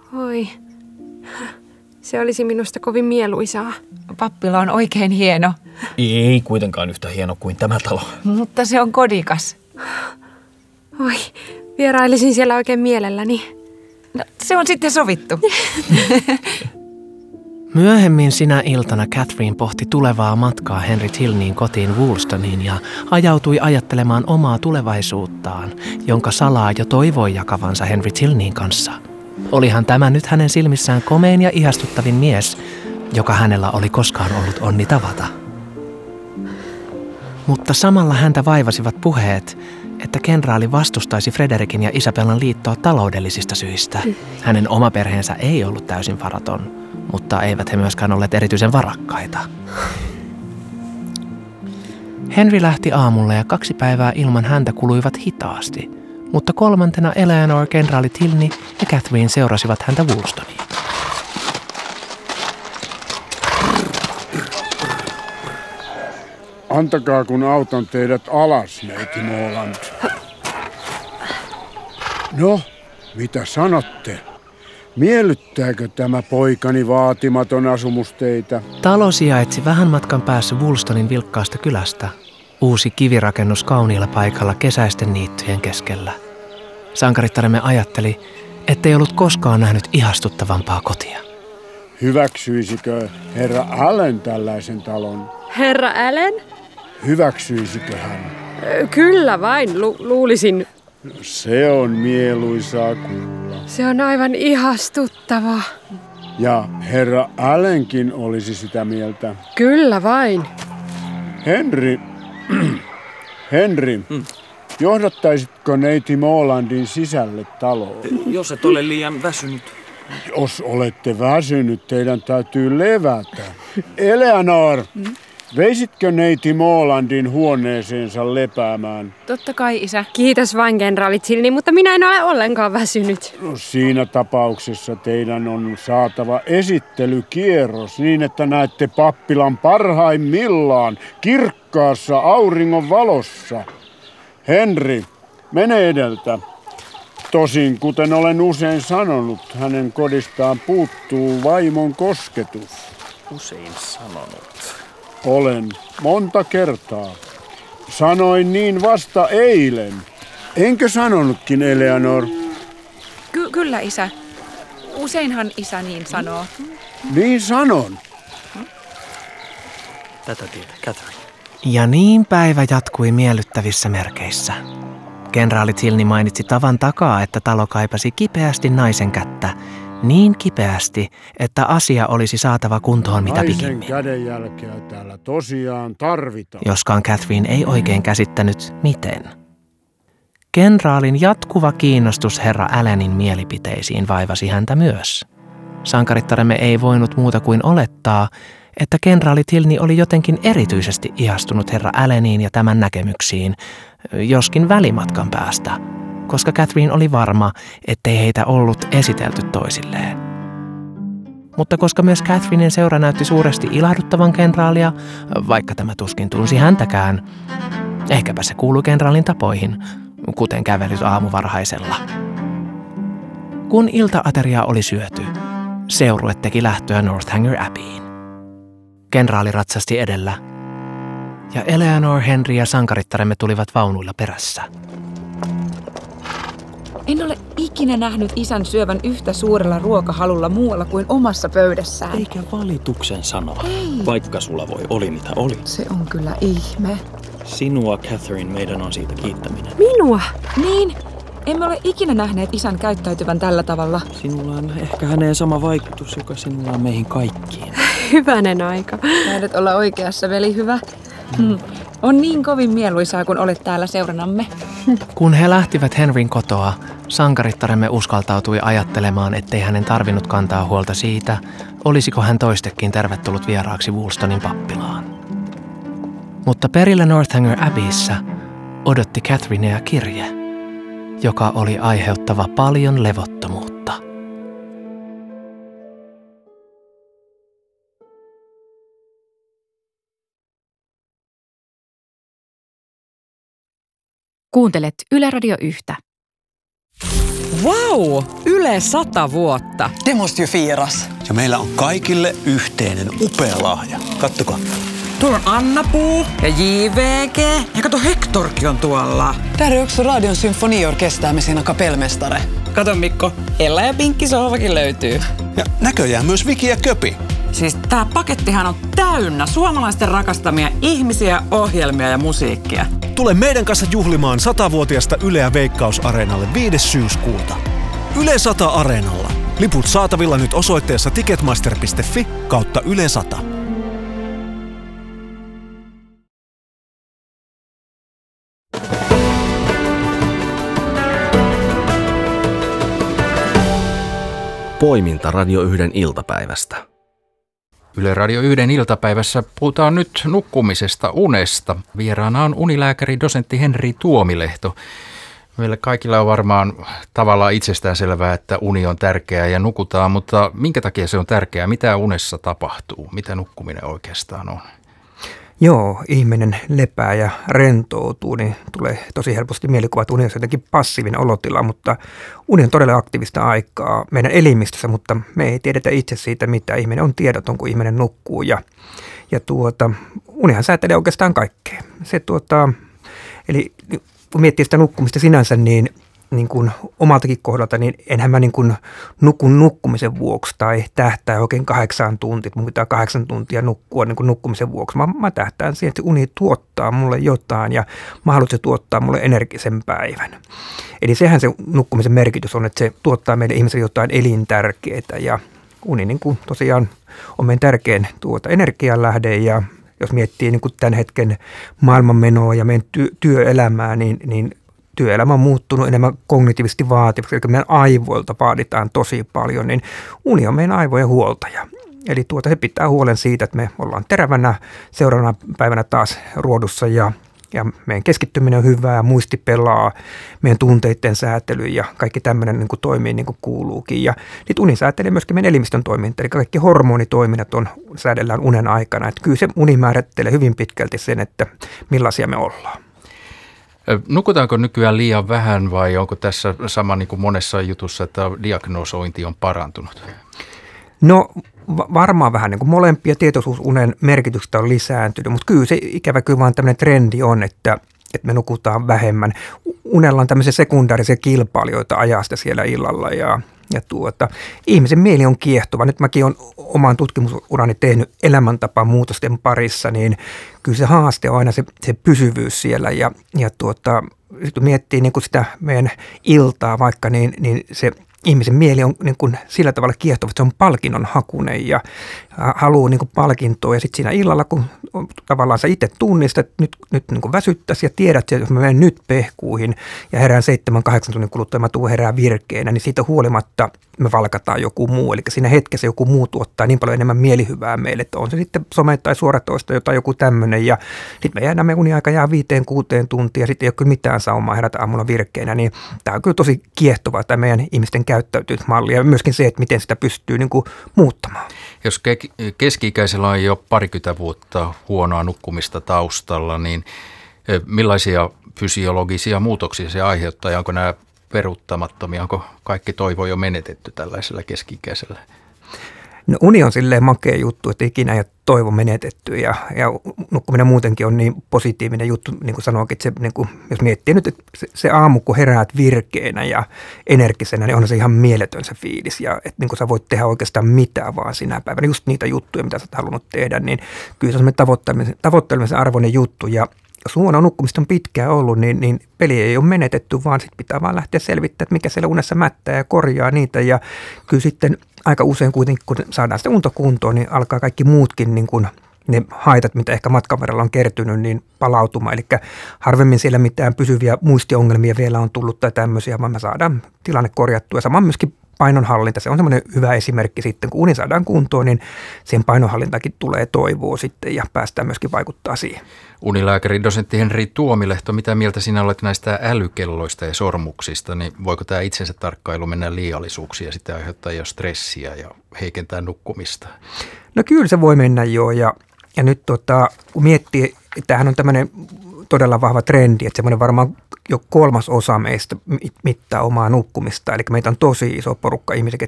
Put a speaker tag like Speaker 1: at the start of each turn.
Speaker 1: Oi, se olisi minusta kovin mieluisaa.
Speaker 2: Pappila on oikein hieno.
Speaker 3: Ei kuitenkaan yhtä hieno kuin tämä talo.
Speaker 2: Mutta se on kodikas.
Speaker 1: Oi, vierailisin siellä oikein mielelläni.
Speaker 2: No, se on sitten sovittu.
Speaker 4: Myöhemmin sinä iltana Catherine pohti tulevaa matkaa Henry Tilneyin kotiin Woolstoniin ja ajautui ajattelemaan omaa tulevaisuuttaan, jonka salaa jo toivoi jakavansa Henry Tilneyin kanssa. Olihan tämä nyt hänen silmissään komein ja ihastuttavin mies, joka hänellä oli koskaan ollut onni tavata. Mutta samalla häntä vaivasivat puheet, että kenraali vastustaisi Frederickin ja Isabellan liittoa taloudellisista syistä. Hänen oma perheensä ei ollut täysin varaton, mutta eivät he myöskään olleet erityisen varakkaita. Henry lähti aamulla ja 2 päivää ilman häntä kuluivat hitaasti, mutta 3. Eleanor, kenraali Tilney ja Catherine seurasivat häntä Woolstoniin.
Speaker 5: Antakaa kun autan teidät alas, neiti Moland. No, mitä sanotte? Miellyttääkö tämä poikani vaatimaton asumus teitä?
Speaker 4: Talo sijaitsi vähän matkan päässä Woolstonin vilkkaasta kylästä. Uusi kivirakennus kauniilla paikalla kesäisten niittyjen keskellä. Sankarittaremme ajatteli, ettei ollut koskaan nähnyt ihastuttavampaa kotia.
Speaker 5: Hyväksyisikö herra Allen tällaisen talon?
Speaker 1: Herra Allen?
Speaker 5: Hyväksyisikö hän?
Speaker 1: Kyllä vain, luulisin.
Speaker 5: Se on mieluisaa kuulla.
Speaker 1: Se on aivan ihastuttava.
Speaker 5: Ja herra Allenkin olisi sitä mieltä.
Speaker 1: Kyllä vain.
Speaker 5: Henry, johdattaisitko neiti Molandin sisälle taloon?
Speaker 3: Jos et ole liian väsynyt.
Speaker 5: Jos olette väsynyt, teidän täytyy levätä. Eleanor, veisitkö neiti Molandin huoneeseensa lepäämään?
Speaker 2: Totta kai, isä.
Speaker 1: Kiitos vain, kenraali Tilney, mutta minä en ole ollenkaan väsynyt.
Speaker 5: No, siinä tapauksessa teidän on saatava esittelykierros niin, että näette pappilan parhaimmillaan kirkkaassa auringon valossa. Henry, mene edeltä. Tosin, kuten olen usein sanonut, hänen kodistaan puuttuu vaimon kosketus.
Speaker 3: Usein sanonut.
Speaker 5: Olen monta kertaa. Sanoin niin vasta eilen. Enkö sanonutkin, Eleanor?
Speaker 2: Kyllä, isä. Useinhan isä niin sanoo.
Speaker 5: Niin sanon.
Speaker 3: Tätä tietä, Catherine.
Speaker 4: Ja niin päivä jatkui miellyttävissä merkeissä. Kenraali Tilney mainitsi tavan takaa, että talo kaipasi kipeästi naisen kättä. Niin kipeästi, että asia olisi saatava kuntoon mitä pikimmin.
Speaker 5: Naisen kädenjälkeä täällä tosiaan tarvitaan.
Speaker 4: Joskaan Catherine ei oikein käsittänyt, miten. Kenraalin jatkuva kiinnostus herra Allenin mielipiteisiin vaivasi häntä myös. Sankarittaremme ei voinut muuta kuin olettaa, että kenraali Tilney oli jotenkin erityisesti ihastunut herra Alleniin ja tämän näkemyksiin, joskin välimatkan päästä, koska Catherine oli varma, ettei heitä ollut esitelty toisilleen. Mutta koska myös Catherinen seura näytti suuresti ilahduttavan kenraalia, vaikka tämä tuskin tunsi häntäkään, ehkäpä se kuului kenraalin tapoihin, kuten kävelyt aamuvarhaisella. Kun iltaateria oli syöty, seurue teki lähtöä Northanger Abbeyin. Kenraali ratsasti edellä, ja Eleanor, Henry ja sankarittaremme tulivat vaunuilla perässä.
Speaker 2: En ole ikinä nähnyt isän syövän yhtä suurella ruokahalulla muualla kuin omassa pöydässään.
Speaker 3: Eikä valituksen sanoa, vaikka sulla voi oli mitä oli.
Speaker 2: Se on kyllä ihme.
Speaker 3: Sinua, Catherine, meidän on siitä kiittäminen.
Speaker 1: Minua?
Speaker 2: Niin, emme ole ikinä nähneet isän käyttäytyvän tällä tavalla.
Speaker 3: Sinulla on ehkä häneen sama vaikutus, joka sinulla on meihin kaikkiin.
Speaker 1: Hyvänen aika.
Speaker 2: Taidat olla oikeassa, veli hyvä. On niin kovin mieluisaa, kun olet täällä seuranamme.
Speaker 4: Kun he lähtivät Henryn kotoa, sankarittaremme uskaltautui ajattelemaan, ettei hänen tarvinnut kantaa huolta siitä, olisiko hän toistekin tervetullut vieraaksi Woolstonin pappilaan. Mutta perillä Northanger Abbeyssä odotti Catherinea kirje, joka oli aiheuttava paljon levottomuutta.
Speaker 6: Kuuntelet Yle Radio 1.
Speaker 2: Vau! Yle 100 vuotta.
Speaker 6: Det måste ju firas.
Speaker 7: Ja meillä on kaikille yhteinen upea lahja. Kattokaa.
Speaker 6: Tuolla on Anna-puu ja JVG. Ja kato, Hectorkin on tuolla. Där är också Radion symfoniorkester med sina kapellmästare. Kato Mikko, Ella ja Pinkki sohvakin löytyy.
Speaker 7: Ja näköjään myös Viki ja Köpi.
Speaker 6: Siis tää pakettihan on täynnä suomalaisten rakastamia ihmisiä, ohjelmia ja musiikkia.
Speaker 8: Tule meidän kanssa juhlimaan 100-vuotiasta Yleä Veikkaus-areenalle 5. syyskuuta. Yle 100 Areenalla. Liput saatavilla nyt osoitteessa ticketmaster.fi/Yle 100.
Speaker 9: Poiminta Radio 1 iltapäivästä.
Speaker 10: Yle Radio 1 iltapäivässä puhutaan nyt nukkumisesta, unesta. Vieraana on unilääkäri dosentti Henri Tuomilehto. Meille kaikilla on varmaan tavallaan itsestäänselvää, että uni on tärkeää ja nukutaan, mutta minkä takia se on tärkeää? Mitä unessa tapahtuu? Mitä nukkuminen oikeastaan on?
Speaker 11: Joo, ihminen lepää ja rentoutuu, niin tulee tosi helposti mielikuva, että uni on jotenkin passiivinen olotila, mutta uni on todella aktiivista aikaa meidän elimistössä, mutta me ei tiedetä itse siitä, mitä ihminen on tiedoton, kun ihminen nukkuu. Ja unihan säätelee oikeastaan kaikkea. Eli kun miettii sitä nukkumista sinänsä, niin kuin omaltakin kohdalta, niin enhän mä niin kuin nukun nukkumisen vuoksi tai tähtää oikein 8 tuntia, mun pitää 8 tuntia nukkua niin kuin nukkumisen vuoksi. Mä tähtään siihen, että uni tuottaa mulle jotain ja mä haluan, että se tuottaa mulle energisen päivän. Eli sehän se nukkumisen merkitys on, että se tuottaa meille ihmisille jotain elintärkeää ja uni niin kuin tosiaan on meidän tärkein energianlähde ja jos miettii niin kuin tämän hetken maailmanmenoa ja meidän työelämää, niin työelämä on muuttunut enemmän kognitiivisesti vaativaksi, eli meidän aivoilta vaaditaan tosi paljon, niin uni on meidän aivojen huoltaja. Eli se pitää huolen siitä, että me ollaan terävänä seuraavana päivänä taas ruodussa ja meidän keskittyminen on hyvää, muisti pelaa, meidän tunteiden säätely ja kaikki tämmöinen niin kuin toimii niin kuin kuuluukin. Ja niitä uni säätelee myöskin meidän elimistön toiminta, eli kaikki hormonitoiminnat säädellään unen aikana. Että kyllä se uni määrittelee hyvin pitkälti sen, että millaisia me ollaan.
Speaker 10: Nukutaanko nykyään liian vähän vai onko tässä sama niin kuin monessa jutussa, että diagnosointi on parantunut?
Speaker 11: No varmaan vähän niin kuin molempia, tietoisuus unen merkityksestä on lisääntynyt, mutta kyllä se ikävä kyllä vaan tämmöinen trendi on, että me nukutaan vähemmän. Unella on tämmöisiä sekundaarisia kilpailijoita ajasta siellä illalla ja ihmisen mieli on kiehtova. Nyt mäkin olen oman tutkimusurani tehnyt elämäntapamuutosten parissa, niin kyllä se haaste on aina se pysyvyys siellä ja kun miettii niin kuin sitä meidän iltaa vaikka, niin se ihmisen mieli on niin kuin sillä tavalla kiehtova, että se on palkinnonhakuinen ja haluaa niin kuin palkintoa. Ja sitten siinä illalla, kun tavallaan sä itse tunnistat, että nyt niin kuin väsyttäisi ja tiedät, että jos mä menen nyt pehkuihin ja herään 7-8 tunnin kuluttua ja mä tuun herään virkeänä, niin siitä huolimatta me valkataan joku muu. Eli siinä hetkessä joku muu tuottaa niin paljon enemmän mielihyvää meille, että on se sitten some tai suoratoista jotain joku tämmöinen. Ja sitten me jäädään, me uniaika jää 5-6 tuntia ja sitten ei ole kyllä mitään saumaa herätä aamulla virkeänä. Niin tämä on kyllä tosi kiehtovaa tämä meidän ihmisten käyttäytymismalli ja myöskin se, että miten sitä pystyy niin kuin muuttamaan.
Speaker 10: Jos keski-ikäisellä on jo 20 vuotta huonoa nukkumista taustalla, niin millaisia fysiologisia muutoksia se aiheuttaa ja onko nämä peruuttamattomia, onko kaikki toivo jo menetetty tällaisella keski-ikäisellä?
Speaker 11: No uni on silleen makea juttu, että ikinä ei ole toivo menetetty ja nukkuminen muutenkin on niin positiivinen juttu, niin kuin sanoinkin, että se, niin kuin, jos miettii nyt, että se aamu kun heräät virkeänä ja energisenä, niin on se ihan mieletön se fiilis ja että niin kuin sä voit tehdä oikeastaan mitään vaan sinä päivänä, just niitä juttuja, mitä sä oot halunnut tehdä, niin kyllä se on semmoinen tavoittelemisen arvoinen juttu ja jos huono nukkumista on pitkään ollut, niin peli ei ole menetetty, vaan sitten pitää vaan lähteä selvittämään, että mikä siellä unessa mättää ja korjaa niitä. Ja kyllä sitten aika usein kuitenkin, kun saadaan sitä unta kuntoon, niin alkaa kaikki muutkin niin kuin ne haitat, mitä ehkä matkan varrella on kertynyt, niin palautumaan. Eli harvemmin siellä mitään pysyviä muistiongelmia vielä on tullut tai tämmöisiä, vaan me saadaan tilanne korjattua. Ja sama myöskin painonhallinta, se on semmoinen hyvä esimerkki sitten, kun uni saadaan kuntoon, niin siihen painonhallintakin tulee toivoa sitten ja päästään myöskin vaikuttaa siihen.
Speaker 10: Unilääkäri dosentti Henri Tuomilehto, mitä mieltä sinä olet näistä älykelloista ja sormuksista, niin voiko tämä itsensä tarkkailu mennä liiallisuuksiin ja sitten aiheuttaa jo stressiä ja heikentää nukkumista?
Speaker 11: No kyllä se voi mennä jo ja nyt kun miettii, että tämähän on tämmöinen todella vahva trendi, että semmoinen varmaan jo 1/3 meistä mittaa omaa nukkumista. Eli meitä on tosi iso porukka ihmisiä,